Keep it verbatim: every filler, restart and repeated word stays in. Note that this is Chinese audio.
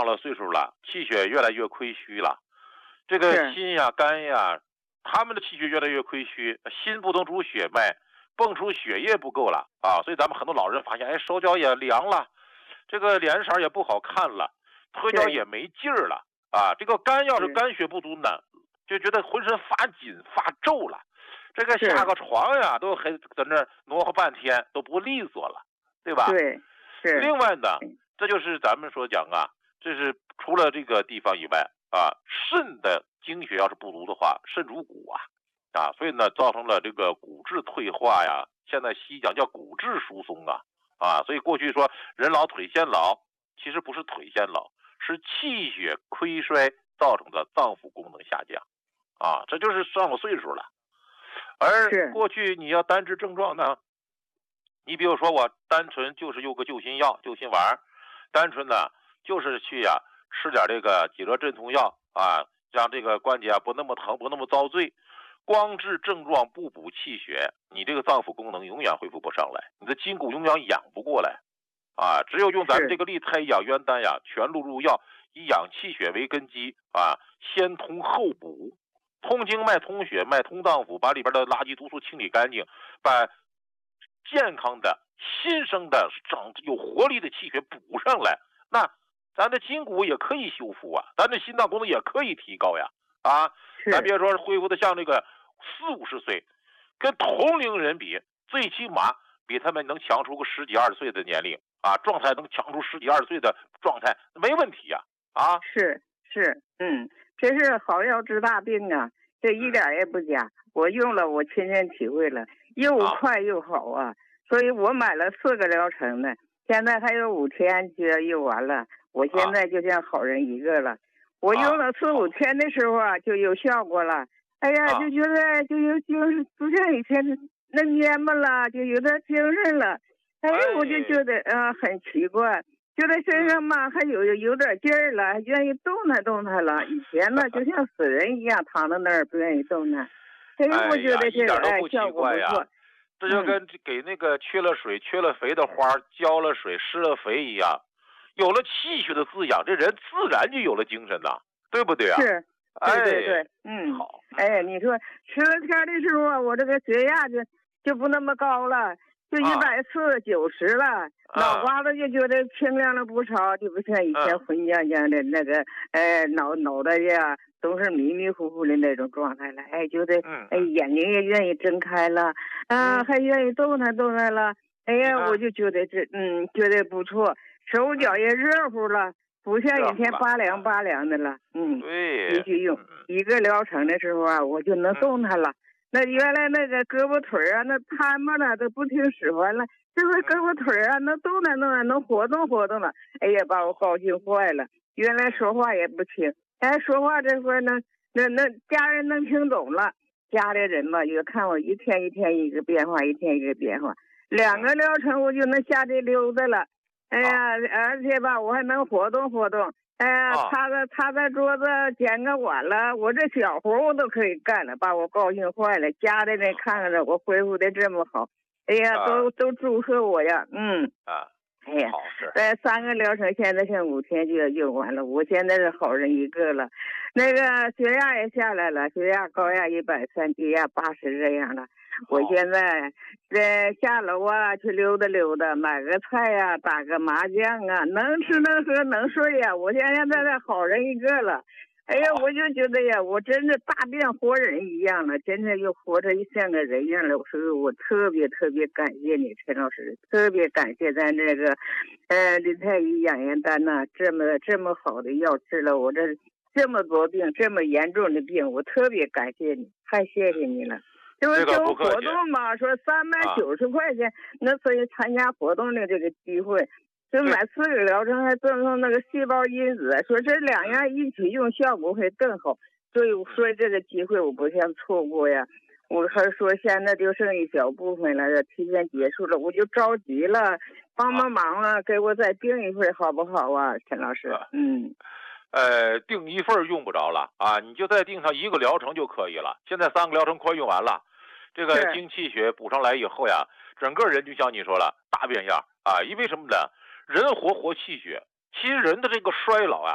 了岁数了，气血越来越亏虚了。这个心呀、肝呀，他们的气血越来越亏虚，心不能主血脉，泵出血液不够了啊。所以咱们很多老人发现，哎，手脚也凉了，这个脸色也不好看了，腿脚也没劲儿了啊。这个肝要是肝血不足呢，就觉得浑身发紧发皱了，这个下个床呀都还在那挪活半天都不利索了，对吧？ 对，是。 另外呢，这就是咱们说讲啊，这是除了这个地方以外啊，肾的精血要是不足的话，肾主骨啊，啊，所以呢造成了这个骨质退化呀，现在西医讲叫骨质疏松啊，啊，所以过去说人老腿先老，其实不是腿先老，是气血亏衰造成的脏腑功能下降，啊，这就是上了岁数了。而过去你要单治症状呢，你比如说我单纯就是用个救心药、救心丸，单纯的就是去呀、啊、吃点这个解热镇痛药啊，让这个关节啊不那么疼、不那么遭罪。光治症状不补气血，你这个脏腑功能永远恢复不上来，你的筋骨永远养不过来啊！只有用咱们这个利太医养元丹呀，全路入药，以养气血为根基啊，先通后补。通经脉、通血脉、通脏腑，把里边的垃圾毒素清理干净，把健康的、新生的、长有活力的气血补上来，那咱的筋骨也可以修复啊，咱的心脏功能也可以提高呀！啊，咱别说恢复的像这个四五十岁，跟同龄人比，最起码比他们能强出个十几二十岁的年龄啊，状态能强出十几二十岁的状态，没问题呀！啊， 是是，嗯。这是好药治大病啊，这一点也不假。我用了，我亲身体会了，又快又好啊。所以我买了四个疗程呢，现在还有五天就要用完了。我现在就像好人一个了。我用了四五天的时候啊，就有效果了。哎呀，就觉得就有就是不像以前那蔫巴了，就有点精神了。哎，我就觉得啊、呃、很奇怪。觉得身上嘛还有有点劲儿了，愿意动弹动弹了。以前呢就像死人一样躺在那儿不愿意动弹。哎，我觉得这个哎效果不错。 这就跟给那个缺了水、缺了肥的花浇了水、施了肥一样，有了气血的滋养，这人自然就有了精神了，对不对啊？ 是，对对对，哎、嗯，好。哎，你说吃了天的时候啊，我这个血压就就不那么高了。就一百四九十了，啊、脑瓜子就觉得清亮了不少，就不像以前浑浆浆的那个，呃，脑脑袋呀都是迷迷糊糊的那种状态了。哎，觉得，哎，眼睛也愿意睁开了，啊，还愿意动弹动弹了。哎呀，我就觉得这，嗯，觉得不错，手脚也热乎了，不像以前拔凉拔凉的了。嗯， 对， 继续用一个疗程的时候啊，我就能动弹了。那原来那个胳膊腿啊，那瘫嘛了都不听使唤了，这回胳膊腿啊能动弹动弹，能活动活动了。哎呀，把我高兴坏了。原来说话也不听，哎，说话这会儿呢，那那家人能听懂了。家里人嘛，也看我一天一天一个变化，一天一个变化。两个疗程我就能下地溜达了。哎呀，而且吧，我还能活动活动。哎呀，擦个擦个桌子，捡个碗了，我这小活我都可以干了，把我高兴坏了。家里人看看着我恢复的这么好，哎呀，都都祝贺我呀，嗯， 啊， 哎呀，在三个疗程，现在剩五天就要用完了，我现在是好人一个了。那个血压也下来了，血压高压一百三，低压八十这样了。我现在在下楼啊去溜达溜达，买个菜呀、啊，打个麻将啊，能吃能喝能睡呀、啊。我现在在这好人一个了。哎呀，我就觉得呀，我真是大变活人一样了，真的又活着像个人一样了。所以我特别特别感谢你，陈老师，特别感谢咱这个呃林太医养元丹呐，这么这么好的药治了我这这么多病，这么严重的病，我特别感谢你，太谢谢你了。就是这种活动嘛，说三百九十块钱，那所以参加活动的这个机会，就买四个疗程还赠送那个细胞因子，说这两样一起用效果会更好，所以我说这个机会我不想错过呀。我还说现在就剩一小部分了，要提前结束了，我就着急了，帮帮忙啊，给我再订一份好不好啊，陈老师？嗯。 呃，订一份用不着了啊，你就再订上一个疗程就可以了。现在三个疗程快用完了，这个精气血补上来以后呀，整个人就像你说了，大变样啊！因为什么呢？人活活气血，其实人的这个衰老啊，